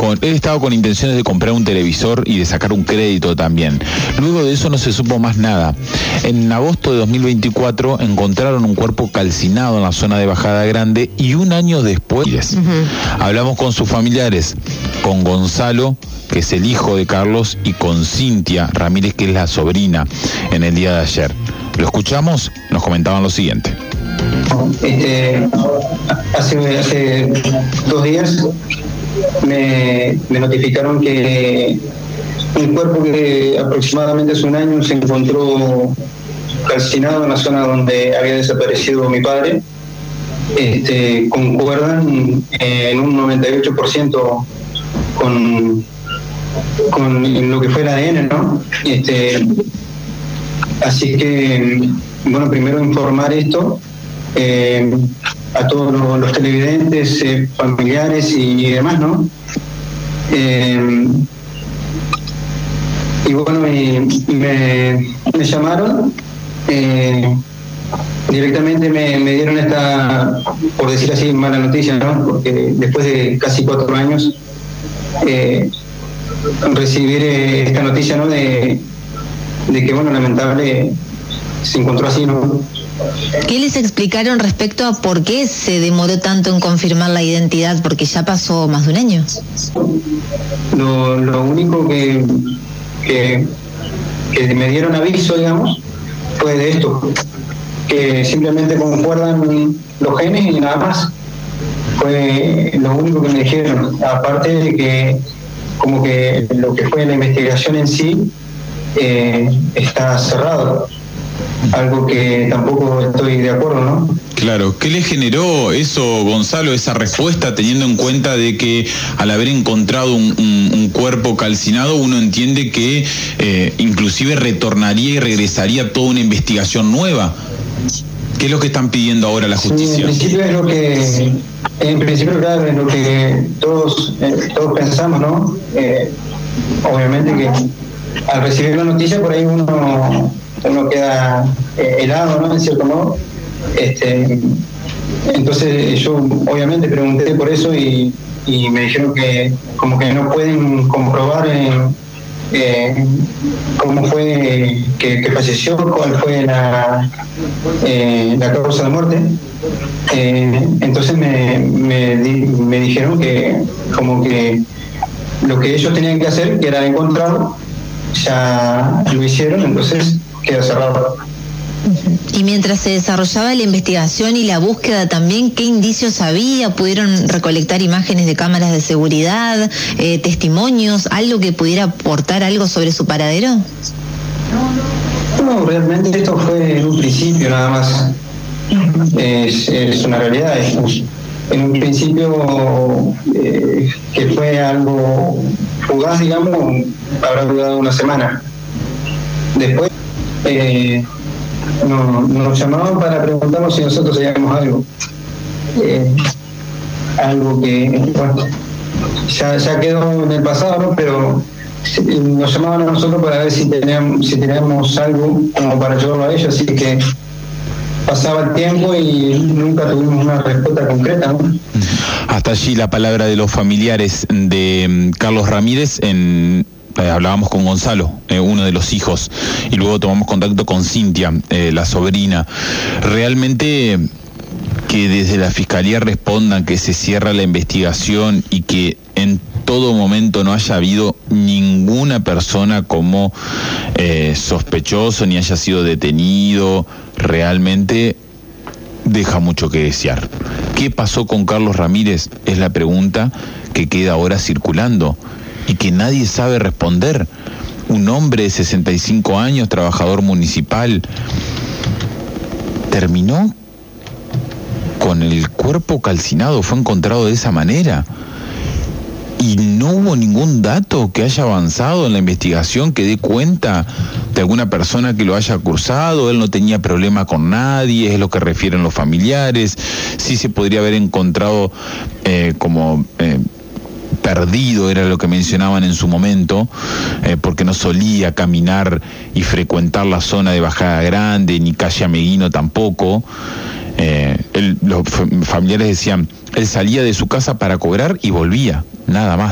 él estaba con intenciones de comprar un televisor y de sacar un crédito también. Luego de eso no se supo más nada. En agosto de 2024 encontraron un cuerpo calcinado en la zona de Bajada Grande y un año después hablamos con sus familiares, con Gonzalo, que es el hijo de Carlos, y con Cintia Ramírez, que es la sobrina, en el día de ayer. Lo escuchamos, nos comentaban lo siguiente. Hace 2 días me notificaron que un cuerpo que aproximadamente hace un año se encontró calcinado en la zona donde había desaparecido mi padre. Concuerdan en un 98% con lo que fue el ADN, ¿no? Así que, bueno, primero informar esto a todos los televidentes, familiares y demás, ¿no? Y bueno, me llamaron, directamente me dieron esta, por decir así, mala noticia, ¿no? Porque después de casi 4 años, recibir esta noticia, ¿no? De que, bueno, lamentable, se encontró así, ¿no? ¿Qué les explicaron respecto a por qué se demoró tanto en confirmar la identidad? Porque ya pasó más de un año. Lo único que me dieron aviso, digamos, fue de esto, que simplemente concuerdan los genes y nada más. Fue lo único que me dijeron, aparte de que como que lo que fue la investigación en sí está cerrado, algo que tampoco estoy de acuerdo, ¿no? Claro, ¿qué le generó eso, Gonzalo, esa respuesta, teniendo en cuenta de que al haber encontrado un cuerpo calcinado, uno entiende que inclusive retornaría y regresaría toda una investigación nueva? ¿Qué es lo que están pidiendo ahora la justicia? Sí, en principio, claro, es lo que todos pensamos, ¿no? Obviamente que al recibir la noticia por ahí uno queda helado, ¿no? En cierto modo. Entonces yo obviamente pregunté por eso y me dijeron que como que no pueden comprobar cómo fue que falleció, cuál fue la causa de muerte. Entonces me dijeron que como que lo que ellos tenían que hacer, que era encontrarlo, ya lo hicieron, entonces queda cerrado. Y mientras se desarrollaba la investigación y la búsqueda también, ¿qué indicios había? ¿Pudieron recolectar imágenes de cámaras de seguridad, testimonios, algo que pudiera aportar algo sobre su paradero? No, realmente esto fue en un principio nada más. Es una realidad. En un principio que fue algo fugaz, digamos, habrá durado una semana. Después nos llamaban para preguntarnos si nosotros sabíamos algo. Algo que, bueno, ya quedó en el pasado, ¿no? Pero nos llamaban a nosotros para ver si teníamos algo como para ayudarlo a ellos, así que pasaba el tiempo y nunca tuvimos una respuesta concreta, ¿no? Hasta allí la palabra de los familiares de Carlos Ramírez. Hablábamos con Gonzalo, uno de los hijos, y luego tomamos contacto con Cintia, la sobrina. Realmente que desde la Fiscalía respondan que se cierra la investigación y que en todo momento no haya habido ninguna persona como sospechoso ni haya sido detenido, realmente deja mucho que desear. ¿Qué pasó con Carlos Ramírez? Es la pregunta que queda ahora circulando y que nadie sabe responder. Un hombre de 65 años, trabajador municipal, terminó con el cuerpo calcinado, fue encontrado de esa manera. Y no hubo ningún dato que haya avanzado en la investigación que dé cuenta de alguna persona que lo haya acusado. Él no tenía problema con nadie, es lo que refieren los familiares. Sí se podría haber encontrado perdido, era lo que mencionaban en su momento, porque no solía caminar y frecuentar la zona de Bajada Grande, ni calle Ameguino tampoco. Los familiares decían, él salía de su casa para cobrar y volvía, nada más.